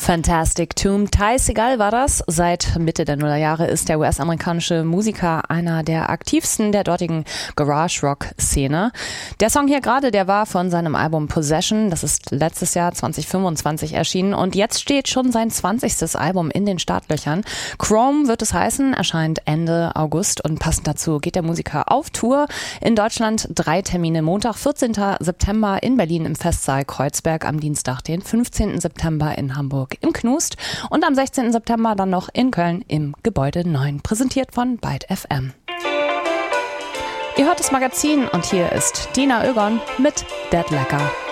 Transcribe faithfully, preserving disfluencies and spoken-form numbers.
Fantastic Tomb. Ty Segall war das. Seit Mitte der Nullerjahre ist der U S-amerikanische Musiker einer der aktivsten der dortigen Garage-Rock-Szene. Der Song hier gerade, der war von seinem Album Possession. Das ist letztes Jahr zwanzig fünfundzwanzig erschienen und jetzt steht schon sein zwanzigstes Album in den Startlöchern. Chrome wird es heißen, erscheint Ende August und passend dazu geht der Musiker auf Tour. In Deutschland drei Termine. Montag, vierzehnten September in Berlin im Festsaal Kreuzberg, am Dienstag, den fünfzehnten September in Hamburg im Knust und am sechzehnten September dann noch in Köln im Gebäude neun, präsentiert von Byte F M. Ihr hört das Magazin und hier ist Dina Oegon mit Dead Lecker.